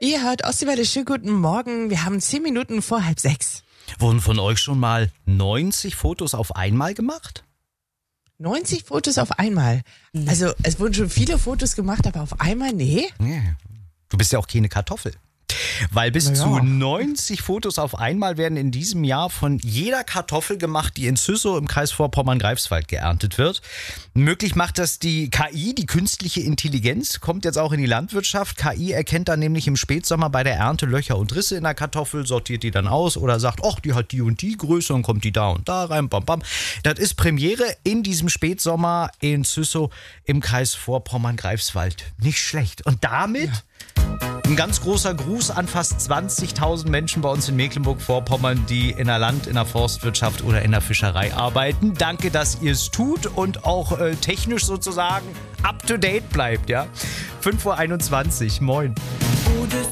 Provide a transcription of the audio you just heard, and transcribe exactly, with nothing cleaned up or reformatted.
Ihr hört Ostseewelle, schönen guten Morgen. Wir haben zehn Minuten vor halb sechs. Wurden von euch schon mal neunzig Fotos auf einmal gemacht? neunzig Fotos auf einmal. Also es wurden schon viele Fotos gemacht, aber auf einmal, nee. Ja. Du bist ja auch keine Kartoffel. Weil bis Naja. zu neunzig Fotos auf einmal werden in diesem Jahr von jeder Kartoffel gemacht, die in Züssow im Kreis Vorpommern-Greifswald geerntet wird. Möglich macht das die K I, die künstliche Intelligenz, kommt jetzt auch in die Landwirtschaft. K I erkennt dann nämlich im Spätsommer bei der Ernte Löcher und Risse in der Kartoffel, sortiert die dann aus oder sagt, ach, die hat die und die Größe und kommt die da und da rein, bam, bam. Das ist Premiere in diesem Spätsommer in Züssow im Kreis Vorpommern-Greifswald. Nicht schlecht. Und damit... Ja. Ein ganz großer Gruß an fast zwanzigtausend Menschen bei uns in Mecklenburg-Vorpommern, die in der Land-, in der Forstwirtschaft oder in der Fischerei arbeiten. Danke, dass ihr es tut und auch äh, technisch sozusagen up-to-date bleibt. Ja? fünf Uhr einundzwanzig, moin.